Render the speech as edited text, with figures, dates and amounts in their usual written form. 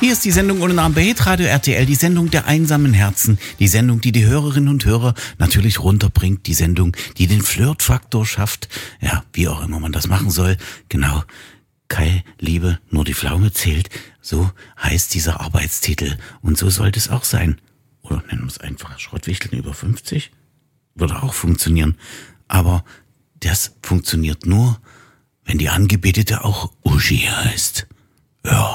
Hier ist die Sendung ohne Namen bei Hitradio RTL, die Sendung der einsamen Herzen, die Sendung, die die Hörerinnen und Hörer natürlich runterbringt, die Sendung, die den Flirtfaktor schafft, ja, wie auch immer man das machen soll, genau. Kai, Liebe, nur die Pflaume zählt, so heißt dieser Arbeitstitel und so sollte es auch sein. Oder nennen wir es einfach Schrottwichteln über 50? Würde auch funktionieren, aber das funktioniert nur, wenn die Angebetete auch Uschi heißt. Ja.